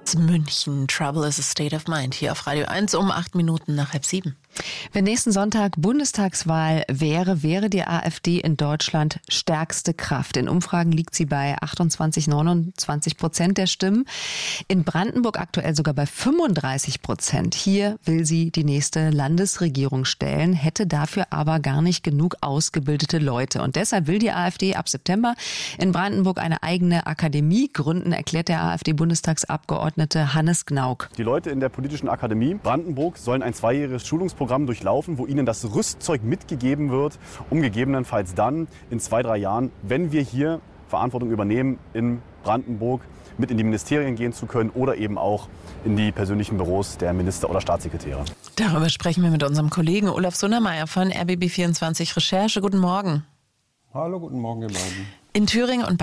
München, Trouble is a State of Mind, hier auf Radio 1 um 8 Minuten nach 6:30. Wenn nächsten Sonntag Bundestagswahl wäre die AfD in Deutschland stärkste Kraft. In Umfragen liegt sie bei 28-29% der Stimmen. In Brandenburg aktuell sogar bei 35%. Hier will sie die nächste Landesregierung stellen, hätte dafür aber gar nicht genug ausgebildete Leute. Und deshalb will die AfD ab September in Brandenburg eine eigene Akademie gründen, erklärt der AfD-Bundestagsabgeordnete Hannes Gnauk. Die Leute in der politischen Akademie Brandenburg sollen ein 2-jähriges Schulungsprogramm durchlaufen, wo ihnen das Rüstzeug mitgegeben wird, um gegebenenfalls dann in 2-3 Jahren, wenn wir hier Verantwortung übernehmen, in Brandenburg mit in die Ministerien gehen zu können oder eben auch in die persönlichen Büros der Minister oder Staatssekretäre. Darüber sprechen wir mit unserem Kollegen Olaf Sundermeier von RBB24 Recherche. Guten Morgen. Hallo, guten Morgen, ihr beiden. In Thüringen und